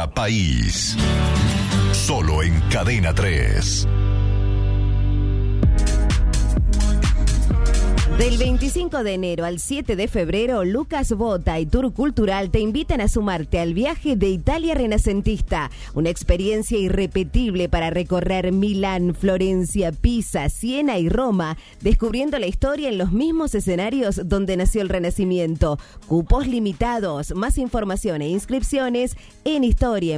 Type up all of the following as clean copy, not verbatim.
Ahora País. Solo en Cadena 3. Del 25 de enero al 7 de febrero, Lucas Bota y Tour Cultural te invitan a sumarte al viaje de Italia renacentista, una experiencia irrepetible para recorrer Milán, Florencia, Pisa, Siena y Roma, descubriendo la historia en los mismos escenarios donde nació el Renacimiento. Cupos limitados, más información e inscripciones en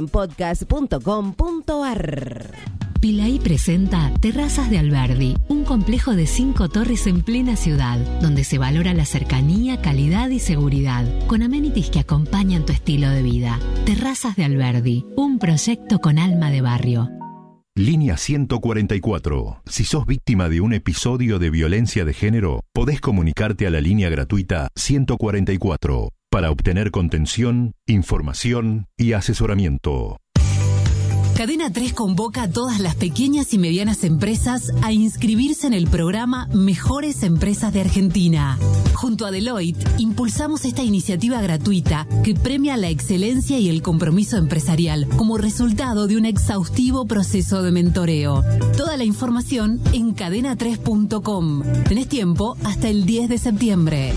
historiaenpodcast.com.ar. Pilaí presenta Terrazas de Alberdi, un complejo de 5 torres en plena ciudad, donde se valora la cercanía, calidad y seguridad, con amenities que acompañan tu estilo de vida. Terrazas de Alberdi, un proyecto con alma de barrio. Línea 144. Si sos víctima de un episodio de violencia de género, podés comunicarte a la línea gratuita 144 para obtener contención, información y asesoramiento. Cadena 3 convoca a todas las pequeñas y medianas empresas a inscribirse en el programa Mejores Empresas de Argentina. Junto a Deloitte, impulsamos esta iniciativa gratuita que premia la excelencia y el compromiso empresarial como resultado de un exhaustivo proceso de mentoreo. Toda la información en cadena3.com. Tenés tiempo hasta el 10 de septiembre.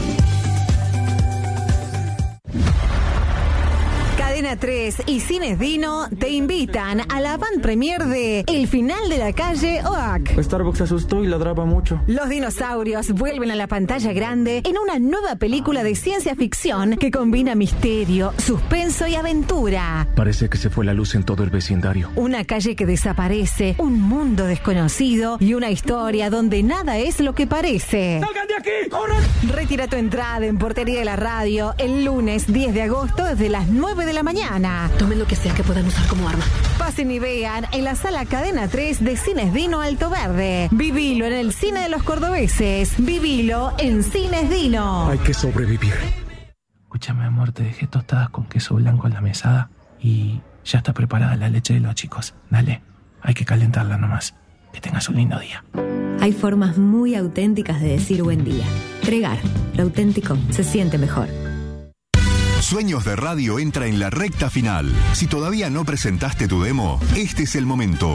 Cadena 3 y Cines Dino te invitan a la van premier de El final de la calle Oak. Starbucks se asustó y ladraba mucho. Los dinosaurios vuelven a la pantalla grande en una nueva película de ciencia ficción que combina misterio, suspenso y aventura. Parece que se fue la luz en todo el vecindario. Una calle que desaparece, un mundo desconocido y una historia donde nada es lo que parece. ¡Salgan de aquí! ¡Corran! Retira tu entrada en Portería de la Radio el lunes 10 de agosto desde las 9 de la mañana. Tomen lo que sea que puedan usar como arma. Pasen y vean en la sala Cadena 3 de Cines Dino Alto Verde. Vivilo en el cine de los cordobeses. Vivilo en Cines Dino. Hay que sobrevivir. Escúchame, amor, te dejé tostadas con queso blanco en la mesada y ya está preparada la leche de los chicos. Dale, hay que calentarla nomás. Que tengas un lindo día. Hay formas muy auténticas de decir buen día. Tregar, lo auténtico se siente mejor. Sueños de Radio entra en la recta final. Si todavía no presentaste tu demo, este es el momento.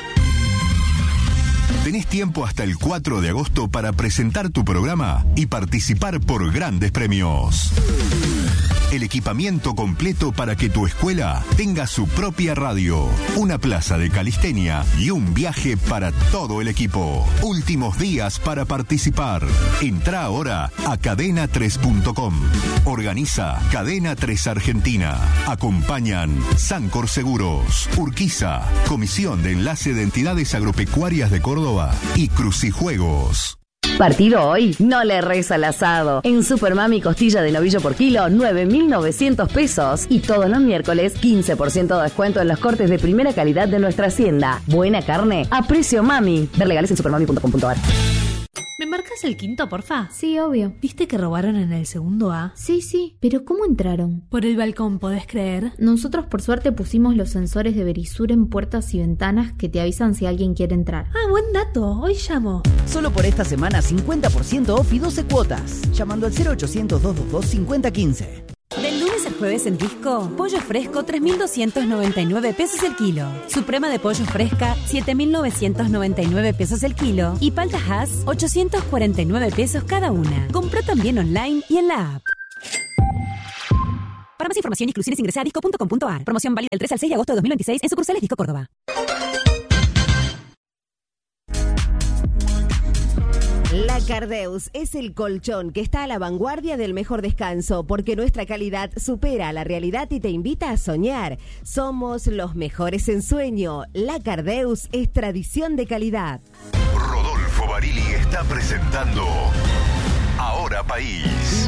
Tenés tiempo hasta el 4 de agosto para presentar tu programa y participar por grandes premios. El equipamiento completo para que tu escuela tenga su propia radio, una plaza de calistenia y un viaje para todo el equipo. Últimos días para participar. Entrá ahora a cadena3.com. Organiza Cadena 3 Argentina. Acompañan Sancor Seguros, Urquiza, Comisión de Enlace de Entidades Agropecuarias de Córdoba y Crucijuegos. Partido hoy, no le erres al asado. En Supermami costilla de novillo por kilo, 9.900 pesos. Y todos los miércoles, 15% de descuento en los cortes de primera calidad de nuestra hacienda. Buena carne a precio mami. Ver legales en supermami.com.ar. ¿Me marcas el quinto, porfa? Sí, obvio. ¿Viste que robaron en el segundo A? Sí, pero ¿cómo entraron? Por el balcón, ¿podés creer? Nosotros por suerte pusimos los sensores de Verisur en puertas y ventanas que te avisan si alguien quiere entrar. Ah, buen dato. Hoy llamo. Solo por esta semana 50% off y 12 cuotas. Llamando al 0800-222-5015. Del lunes al jueves en Disco, pollo fresco 3.299 pesos el kilo. Suprema de pollo fresca 7.999 pesos el kilo. Y palta Hass 849 pesos cada una. Comprá también online y en la app. Para más información y exclusiones ingresa a disco.com.ar. Promoción válida del 3 al 6 de agosto de 2026 en sucursales Disco Córdoba. La Cardeus es el colchón que está a la vanguardia del mejor descanso porque nuestra calidad supera la realidad y te invita a soñar. Somos los mejores en sueño. La Cardeus es tradición de calidad. Rodolfo Barili está presentando Ahora País.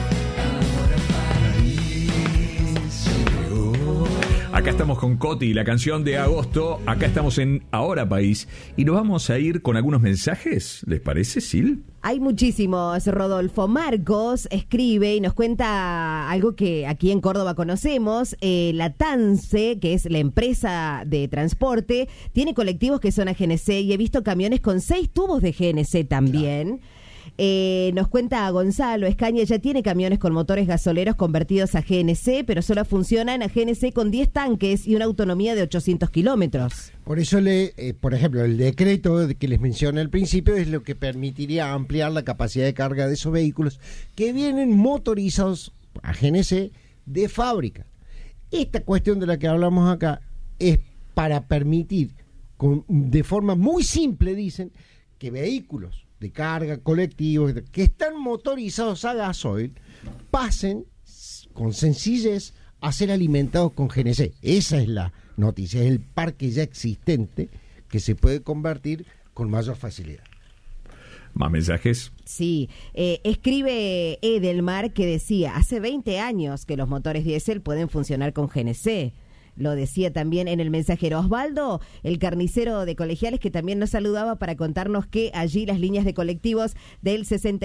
Acá estamos con Coti, la canción de agosto. Acá estamos en Ahora País. Y nos vamos a ir con algunos mensajes. ¿Les parece, Sil? Hay muchísimos, Rodolfo. Marcos escribe y nos cuenta algo que aquí en Córdoba conocemos. La TANSE, que es la empresa de transporte, tiene colectivos que son a GNC y he visto camiones con 6 tubos de GNC también. Claro. Nos cuenta Gonzalo, Escaña ya tiene camiones con motores gasoleros convertidos a GNC, pero solo funcionan a GNC con 10 tanques y una autonomía de 800 kilómetros. Por eso, por ejemplo, el decreto que les mencioné al principio es lo que permitiría ampliar la capacidad de carga de esos vehículos que vienen motorizados a GNC de fábrica. Esta cuestión de la que hablamos acá es para permitir, de forma muy simple, dicen, que vehículos de carga, colectivos, que están motorizados a gasoil, pasen con sencillez a ser alimentados con GNC. Esa es la noticia, es el parque ya existente que se puede convertir con mayor facilidad. ¿Más mensajes? Sí, escribe Edelmar que decía, hace 20 años que los motores diésel pueden funcionar con GNC. Lo decía también en el mensajero Osvaldo, el carnicero de Colegiales, que también nos saludaba para contarnos que allí las líneas de colectivos del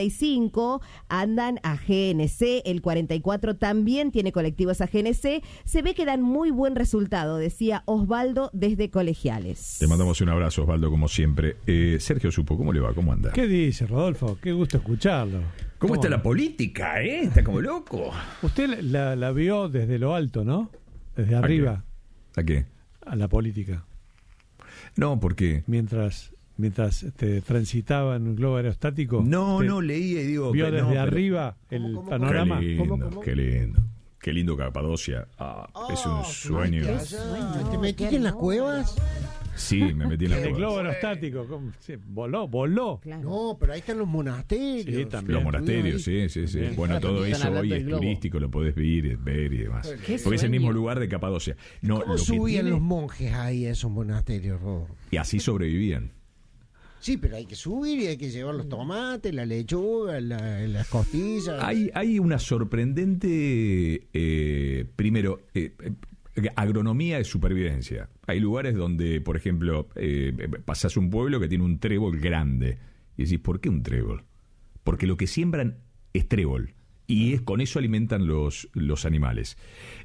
65 andan a GNC, el 44 también tiene colectivos a GNC. Se ve que dan muy buen resultado, decía Osvaldo desde Colegiales. Te mandamos un abrazo, Osvaldo, como siempre. Sergio Supo, ¿cómo le va? ¿Cómo anda? ¿Qué dice, Rodolfo? Qué gusto escucharlo. ¿Cómo está la política, Está como loco. Usted la vio desde lo alto, ¿no? Desde arriba. ¿A qué? A la política. No, ¿por qué? Mientras transitaba en un globo aerostático. No, leía y digo... ¿Vio desde arriba el panorama? Qué lindo. Qué lindo Capadocia. Es un sueño. ¿Te metiste en las cuevas? Sí, me metí en las cuevas. El globo aerostático. Sí, voló. Claro. No, pero ahí están los monasterios. Sí, también. Los monasterios, sí. Bueno, todo eso hoy es turístico, lo podés ver y demás. Porque es el mismo lugar de Capadocia. No, ¿cómo subían los monjes ahí a esos monasterios, Rob? Y así sobrevivían. Sí, pero hay que subir y hay que llevar los tomates, la lechuga, las costillas. Hay una sorprendente, primero, agronomía de supervivencia. Hay lugares donde, por ejemplo, pasás un pueblo que tiene un trébol grande y decís, ¿por qué un trébol? Porque lo que siembran es trébol y con eso alimentan los animales.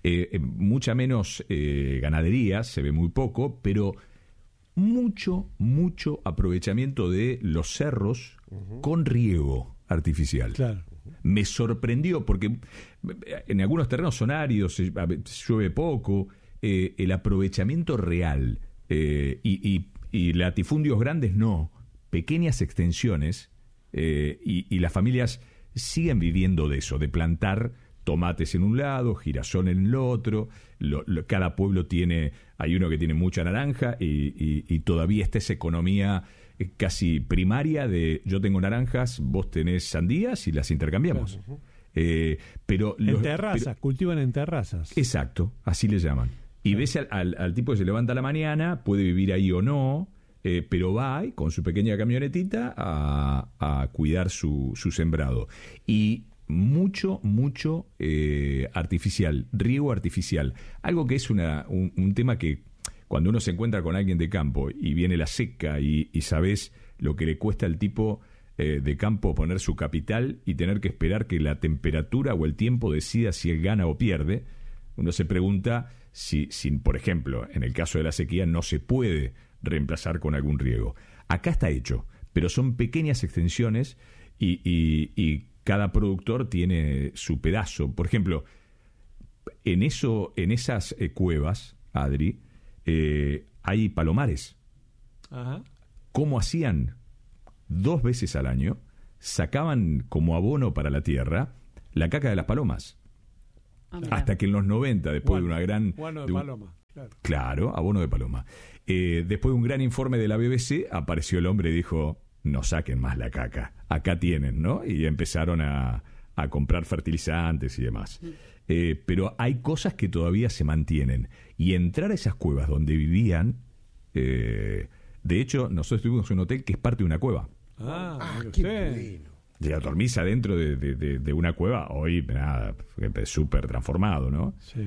Mucha menos ganadería, se ve muy poco, pero mucho aprovechamiento de los cerros con riego artificial. Claro. Me sorprendió porque en algunos terrenos son áridos, llueve poco, el aprovechamiento real y latifundios grandes no, pequeñas extensiones y las familias siguen viviendo de eso, de plantar tomates en un lado, girasol en el otro, cada pueblo hay uno que tiene mucha naranja y todavía está esa economía casi primaria de yo tengo naranjas, vos tenés sandías y las intercambiamos. Pero en terrazas, cultivan en terrazas. Exacto, así le llaman. Y ves al tipo que se levanta a la mañana, puede vivir ahí o no, pero va con su pequeña camionetita a cuidar su sembrado. Y mucho artificial, riego artificial. Algo que es un tema que cuando uno se encuentra con alguien de campo y viene la seca y sabes lo que le cuesta al tipo de campo poner su capital y tener que esperar que la temperatura o el tiempo decida si él gana o pierde, uno se pregunta si por ejemplo, en el caso de la sequía no se puede reemplazar con algún riego. Acá está hecho, pero son pequeñas extensiones y cada productor tiene su pedazo. Por ejemplo, en esas cuevas, Adri, hay palomares. Ajá. ¿Cómo hacían? 2 veces al año sacaban como abono para la tierra la caca de las palomas. Hasta que en los 90, después de una gran... Abono de paloma. Claro, abono de paloma. Después de un gran informe de la BBC, apareció el hombre y dijo, no saquen más la caca, acá tienen, ¿no? Y empezaron a comprar fertilizantes y demás. Pero hay cosas que todavía se mantienen. Y entrar a esas cuevas donde vivían... de hecho, nosotros estuvimos en un hotel que es parte de una cueva. Qué bueno. Ya dormís adentro de una cueva, hoy nada, súper transformado, ¿no? Sí.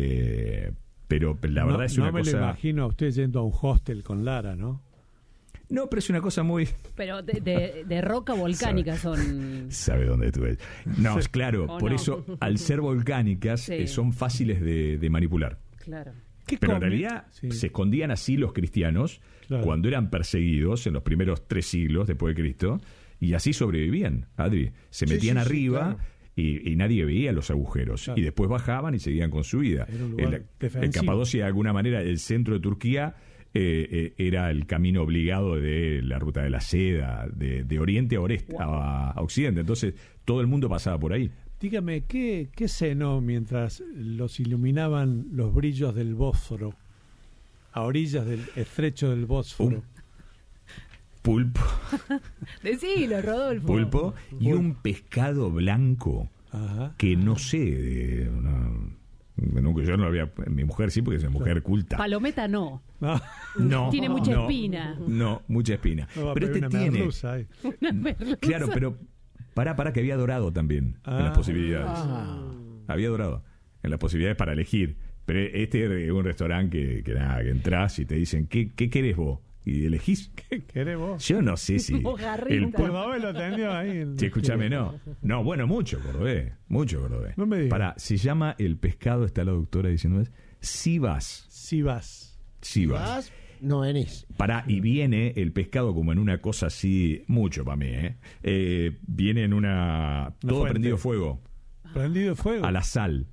Pero la verdad es una cosa... No me lo imagino a usted yendo a un hostel con Lara, ¿no? No, pero es una cosa muy... Pero de roca volcánica son... ¿Sabe dónde estuve? No, es claro, por eso, al ser volcánicas, son fáciles de manipular. Claro. Pero en realidad se escondían así los cristianos cuando eran perseguidos en los primeros 3 siglos después de Cristo Y así sobrevivían, Adri. Se metían arriba y nadie veía los agujeros. Claro. Y después bajaban y seguían con su vida. Era un lugar defensivo. En Capadocia, de alguna manera, el centro de Turquía era el camino obligado de la ruta de la seda, de oriente a occidente. Entonces, todo el mundo pasaba por ahí. Dígame, ¿qué cenó mientras los iluminaban los brillos del Bósforo, a orillas del estrecho del Bósforo? Pulpo. Decilo, Rodolfo. Pulpo y un pescado blanco. Ajá. Que no sé, nunca yo no lo había. Mi mujer sí, porque es una mujer culta. Palometa no. No. Tiene mucha espina. No, mucha espina. No, pero este una tiene. merluza ahí. Una merluza. Claro, pero para que había dorado también en las posibilidades. Había dorado en las posibilidades para elegir. Pero este es un restaurante que entras y te dicen, ¿qué querés vos? Y elegís. ¿Qué querés vos? Yo no sé si El cordobés lo tendió ahí. Sí, escúchame, no. No, bueno, mucho cordobés. No me digas. Se llama el pescado, está la doctora diciendo, Sivas. Sivas. No venís. Y viene el pescado como en una cosa así, mucho para mí, viene en una todo fuente. prendido fuego. ¿Prendido fuego? A la sal.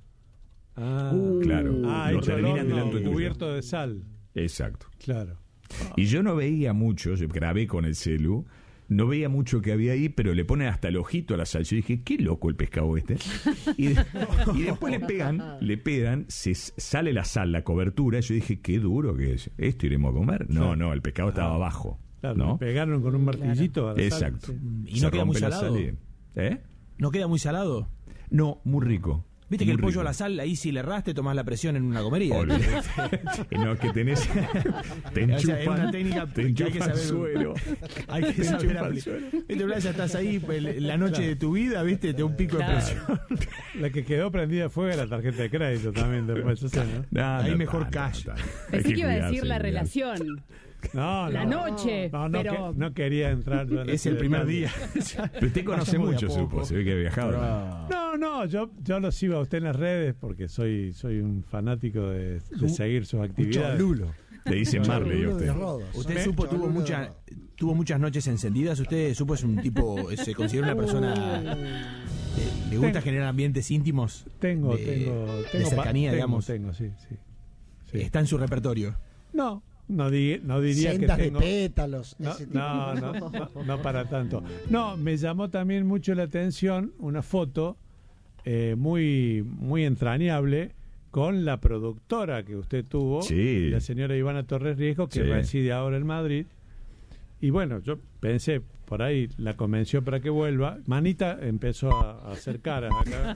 Claro. Lo hecho terminan delante tuyo. cubierto de sal. Exacto. Claro. Y yo no veía mucho, yo grabé con el celu, no veía mucho que había ahí, pero le ponen hasta el ojito a la sal. Yo dije, qué loco el pescado este. Y después le pegan, se sale la sal, la cobertura. Yo dije, qué duro que es. ¿Esto iremos a comer? No, el pescado estaba abajo. Claro, ¿no? le pegaron con un martillito a la Exacto. sal. ¿Y no queda muy salado? ¿Eh? ¿No queda muy salado? No, muy rico. Viste que el pollo a la sal, ahí si le erraste, tomás la presión en una comería. No, que tenés. Te O sea, enchupan, es una técnica te que hay que enchufan saber. suero. Hay que Te saber enchufan aplicar. Viste, Blas, ya estás ahí la noche de tu vida, viste, te da un pico de presión. La que quedó prendida fue la tarjeta de crédito también después, ¿no? Ahí mejor cash. Pensé que iba a decir la relación. No, la noche. Pero no quería entrar yo en es el primer día. Pero usted conoce mucho, supo, se ve que ha viajado. No, yo lo sigo a usted en las redes porque soy un fanático de seguir sus actividades. Le dicen Marley a usted. Usted supo, tuvo muchas noches encendidas. Usted supo, es un tipo, se considera una persona. ¿Le gusta generar ambientes íntimos? Tengo de cercanía, digamos. Tengo, sí. Está en su repertorio. No diría Sendas que tengo... de pétalos. No para tanto. No, me llamó también mucho la atención una foto muy entrañable con la productora que usted tuvo, la señora Ivana Torres Riesco, que reside ahora en Madrid. Y bueno, yo pensé, por ahí la convenció para que vuelva. Manita empezó a hacer caras acá.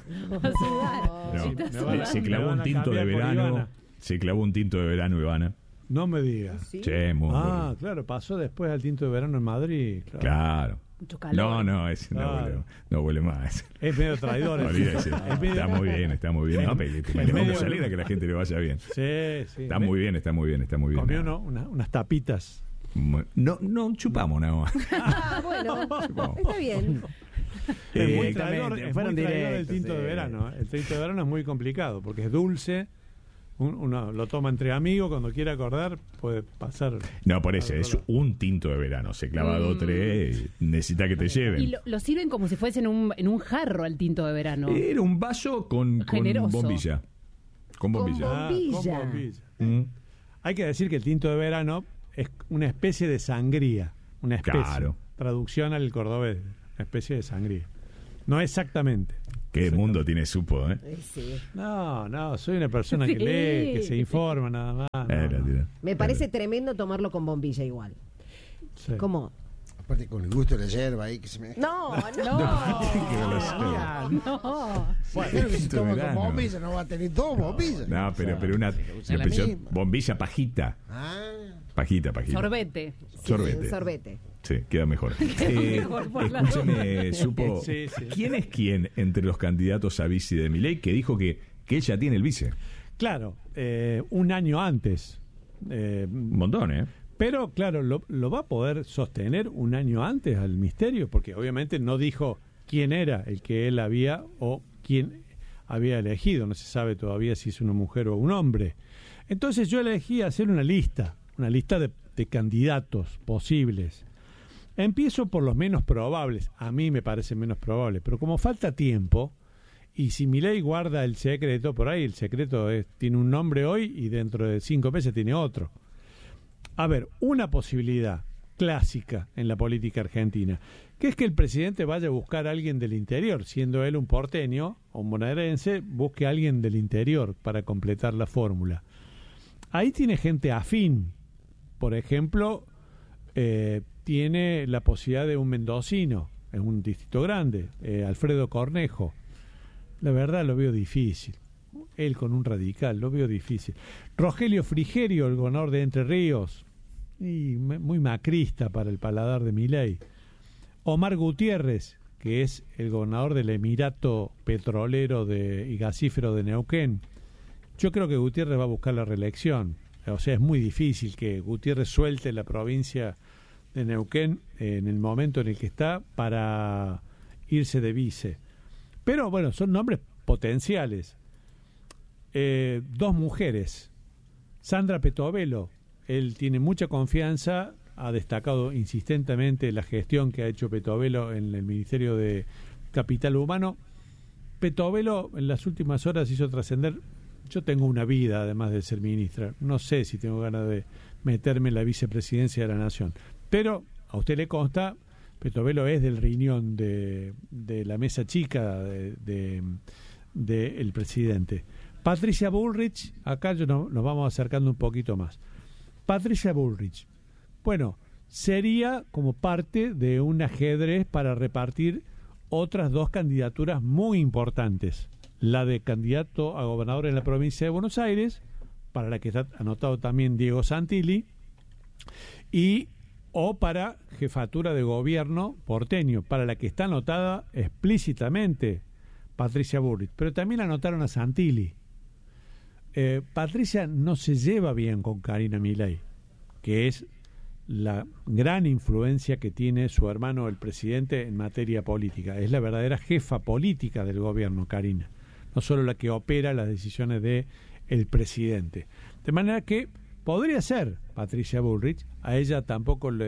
Se clavó un tinto de verano. Se clavó un tinto de verano, Ivana. No me digas. Sí, muy bueno. Claro, pasó después al tinto de verano en Madrid. Claro. Mucho calor. No vuelve más. Es medio traidor. Está muy bien. No, le vamos a salir a que la gente le vaya bien. Sí. Está muy bien. Comió unas tapitas. No chupamos nada más. Bueno, está bien. Es muy traidor el tinto de verano. El tinto de verano es muy complicado porque es dulce. Uno lo toma entre amigos, cuando quiera acordar puede pasar. No, por eso es un tinto de verano. Se clava 2 o 3, necesita que te lleven. Y lo sirven como si fuese en un jarro al tinto de verano. Era un vaso con bombilla. Con bombilla. Hay que decir que el tinto de verano es una especie de sangría. Una especie. Claro. Traducción al cordobés. Una especie de sangría. No exactamente. Qué mundo tiene supo, ¿eh? Sí. No, soy una persona que lee, que se informa nada más. Me parece tremendo tomarlo con bombilla igual. Sí. ¿Cómo? Aparte con el gusto de la yerba ahí que se me... No. Bueno, si toma con bombilla no va a tener dos bombillas. No, pero una bombilla pajita. Pajita. Sorbete. Sí, queda mejor. Escúcheme, supo. ¿Quién es quién entre los candidatos a vice de Milei que dijo que él ya tiene el vice? Claro, un año antes. Un montón, ¿eh? Pero, claro, lo va a poder sostener un año antes al misterio, porque obviamente no dijo quién era el que él había o quién había elegido. No se sabe todavía si es una mujer o un hombre. Entonces yo elegí hacer una lista de candidatos posibles. Empiezo por los menos probables. A mí me parece menos probable, pero como falta tiempo, y si Milei guarda el secreto, por ahí el secreto tiene un nombre hoy y dentro de 5 meses tiene otro. A ver, una posibilidad clásica en la política argentina, que es que el presidente vaya a buscar a alguien del interior, siendo él un porteño o un bonaerense, busque a alguien del interior para completar la fórmula. Ahí tiene gente afín. Por ejemplo, tiene la posibilidad de un mendocino en un distrito grande, Alfredo Cornejo. La verdad lo veo difícil. Él con un radical, lo veo difícil. Rogelio Frigerio, el gobernador de Entre Ríos, y muy macrista para el paladar de Milei. Omar Gutiérrez, que es el gobernador del Emirato Petrolero y Gasífero de Neuquén. Yo creo que Gutiérrez va a buscar la reelección. O sea, es muy difícil que Gutiérrez suelte la provincia de Neuquén en el momento en el que está para irse de vice. Pero bueno, son nombres potenciales. 2 mujeres. Sandra Petovelo, él tiene mucha confianza, ha destacado insistentemente la gestión que ha hecho Petovelo en el Ministerio de Capital Humano. Petovelo en las últimas horas hizo trascender: yo tengo una vida además de ser ministra, no sé si tengo ganas de meterme en la vicepresidencia de la Nación. Pero a usted le consta, Petovelo es del riñón de la mesa chica del presidente. Patricia Bullrich, acá nos vamos acercando un poquito más. Patricia Bullrich, bueno, sería como parte de un ajedrez para repartir otras 2 candidaturas muy importantes. La de candidato a gobernador en la provincia de Buenos Aires, para la que está anotado también Diego Santilli, o para jefatura de gobierno porteño, para la que está anotada explícitamente Patricia Bullrich, pero también anotaron a Santilli. Patricia no se lleva bien con Karina Milei, que es la gran influencia que tiene su hermano el presidente en materia política. Es la verdadera jefa política del gobierno, Karina, no solo la que opera las decisiones de el presidente. De manera que podría ser Patricia Bullrich. A ella tampoco no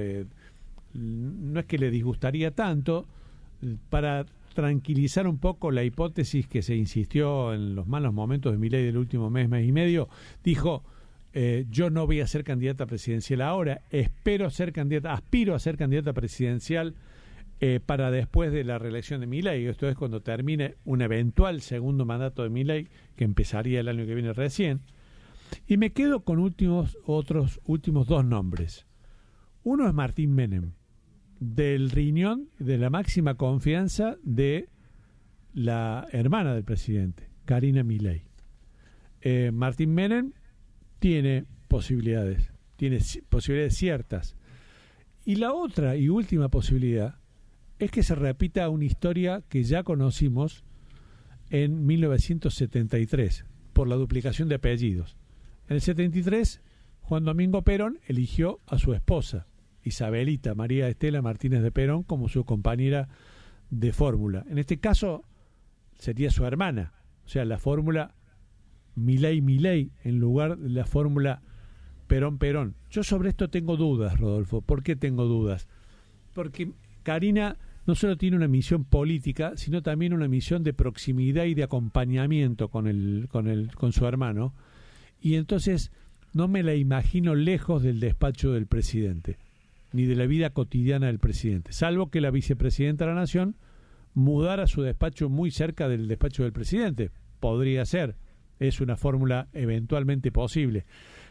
es que le disgustaría tanto. Para tranquilizar un poco la hipótesis que se insistió en los malos momentos de Milei del último mes y medio, dijo: yo no voy a ser candidata presidencial ahora, aspiro a ser candidata presidencial para después de la reelección de Milei. Esto es cuando termine un eventual segundo mandato de Milei, que empezaría el año que viene recién. Y me quedo con otros últimos 2 nombres. Uno es Martín Menem, del riñón de la máxima confianza de la hermana del presidente, Karina Milei. Martín Menem tiene posibilidades ciertas. Y la otra y última posibilidad es que se repita una historia que ya conocimos en 1973, por la duplicación de apellidos. En el 73, Juan Domingo Perón eligió a su esposa, Isabelita María Estela Martínez de Perón, como su compañera de fórmula. En este caso sería su hermana, o sea, la fórmula Milei en lugar de la fórmula Perón. Yo sobre esto tengo dudas, Rodolfo. ¿Por qué tengo dudas? Porque Karina no solo tiene una misión política, sino también una misión de proximidad y de acompañamiento con su hermano, y entonces no me la imagino lejos del despacho del presidente, ni de la vida cotidiana del presidente, salvo que la vicepresidenta de la Nación mudara su despacho muy cerca del despacho del presidente. Podría ser, es una fórmula eventualmente posible.